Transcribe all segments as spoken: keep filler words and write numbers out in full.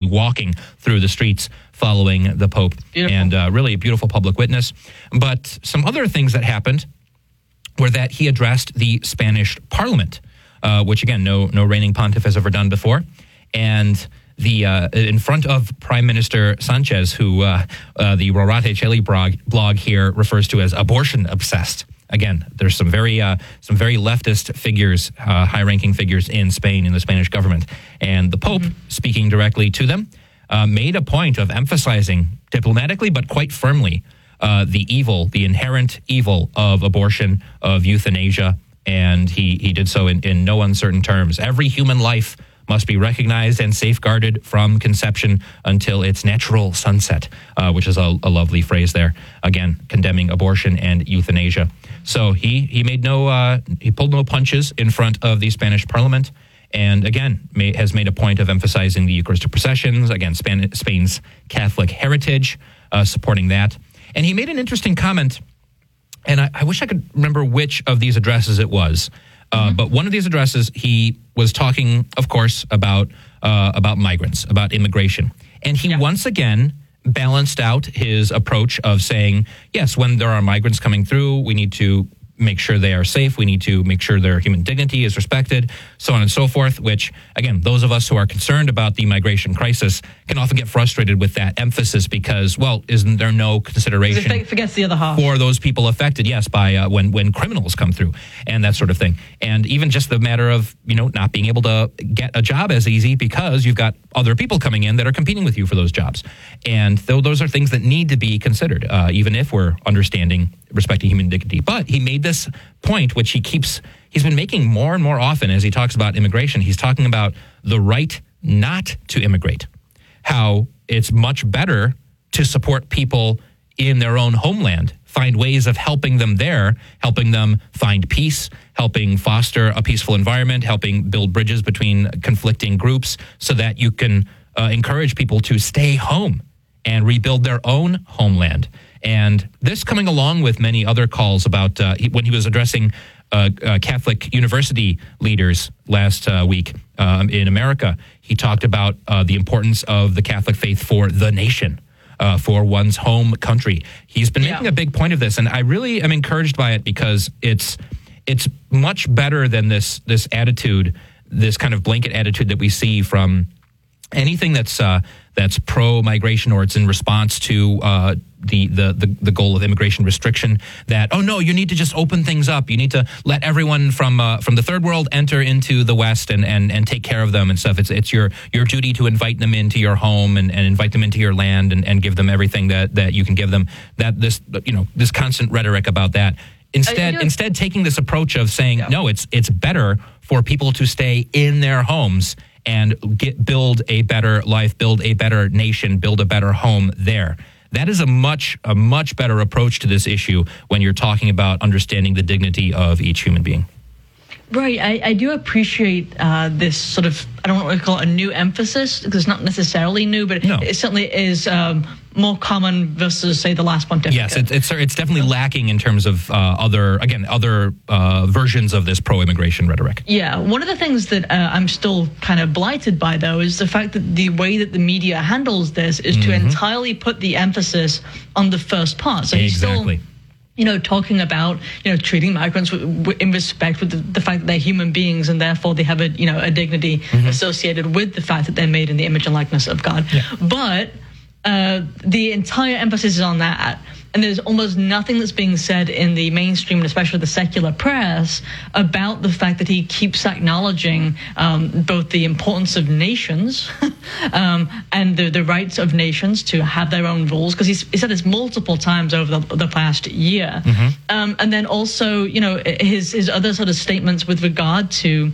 him walking through the streets following the Pope. Beautiful. And uh, really a beautiful public witness. But some other things that happened were that he addressed the Spanish Parliament, uh, which, again, no no reigning pontiff has ever done before. And the uh, in front of Prime Minister Sanchez, who uh, uh, the Rorate Cheli blog, blog here refers to as abortion-obsessed. Again, there's some very uh, some very leftist figures, uh, high-ranking figures in Spain, in the Spanish government. And the Pope, mm-hmm. speaking directly to them, uh, made a point of emphasizing diplomatically but quite firmly uh, the evil, the inherent evil of abortion, of euthanasia. And he, he did so in, in no uncertain terms. Every human life must be recognized and safeguarded from conception until its natural sunset, uh, which is a, a lovely phrase there. Again, condemning abortion and euthanasia. So he he made no uh, he pulled no punches in front of the Spanish Parliament, and again may, has made a point of emphasizing the Eucharistic processions. Again, Span- Spain's Catholic heritage, uh, supporting that. And he made an interesting comment, and I, I wish I could remember which of these addresses it was. Uh, mm-hmm. But one of these addresses, he was talking, of course, about uh, about migrants, about immigration. And he yeah. once again balanced out his approach of saying, yes, when there are migrants coming through, we need to make sure they are safe. We need to make sure their human dignity is respected, so on and so forth, which, again, those of us who are concerned about the migration crisis can often get frustrated with that emphasis because, well, isn't there no consideration it forgets the other half. for those people affected, yes, by uh, when, when criminals come through and that sort of thing. And even just the matter of, you know, not being able to get a job as easy because you've got other people coming in that are competing with you for those jobs. And though those are things that need to be considered, uh, even if we're understanding respecting human dignity. But he made this point, which he keeps, he's been making more and more often as he talks about immigration. He's talking about the right not to immigrate, how it's much better to support people in their own homeland, find ways of helping them there, helping them find peace, helping foster a peaceful environment, helping build bridges between conflicting groups so that you can uh, encourage people to stay home and rebuild their own homeland. And this coming along with many other calls about uh, he, when he was addressing uh, uh, Catholic university leaders last uh, week um, in America, he talked about uh, the importance of the Catholic faith for the nation, uh, for one's home country. He's been making yeah. a big point of this, and I really am encouraged by it because it's it's much better than this this attitude, this kind of blanket attitude that we see from anything that's uh, that's pro-migration or it's in response to uh, the, the the the goal of immigration restriction. That oh no, you need to just open things up. You need to let everyone from uh, from the third world enter into the West and, and, and take care of them and stuff. It's it's your your duty to invite them into your home and, and invite them into your land and, and give them everything that, that you can give them. That this you know this constant rhetoric about that. Instead, uh, instead taking this approach of saying yeah. no, it's it's better for people to stay in their homes and get build a better life, build a better nation, build a better home there. That is a much a much better approach to this issue when you're talking about understanding the dignity of each human being. Right. I, I do appreciate uh, this sort of, I don't know what to call it, a new emphasis, because it's not necessarily new, but no. it certainly is um, more common versus, say, the last pontificate. Yes, it, it's it's definitely lacking in terms of uh, other, again, other uh, versions of this pro-immigration rhetoric. Yeah. One of the things that uh, I'm still kind of blighted by, though, is the fact that the way that the media handles this is mm-hmm. to entirely put the emphasis on the first part. So exactly. Still, you know, talking about, you know, treating migrants w- w- in respect with the, the fact that they're human beings and therefore they have a, you know, a dignity mm-hmm. associated with the fact that they're made in the image and likeness of God. Yeah. But uh, the entire emphasis is on that. And there's almost nothing that's being said in the mainstream, and especially the secular press, about the fact that he keeps acknowledging um, both the importance of nations um, and the, the rights of nations to have their own rules, because he said this multiple times over the, the past year. Mm-hmm. Um, and then also, you know, his, his other sort of statements with regard to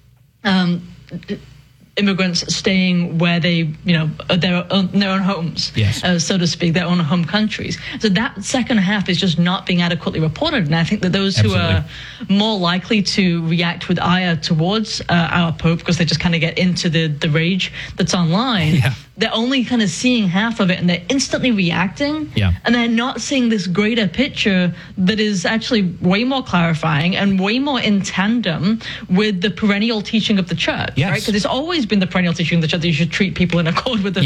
um, immigrants staying where they, you know, their own, their own homes, yes. uh, so to speak, their own home countries. So that second half is just not being adequately reported. And I think that those Absolutely. who are more likely to react with ire towards uh, our Pope, because they just kind of get into the, the rage that's online, yeah. they're only kind of seeing half of it and they're instantly reacting. Yeah. And they're not seeing this greater picture that is actually way more clarifying and way more in tandem with the perennial teaching of the church. Yes. Right? Because it's always been the perennial teaching of the church that you should treat people in accord with the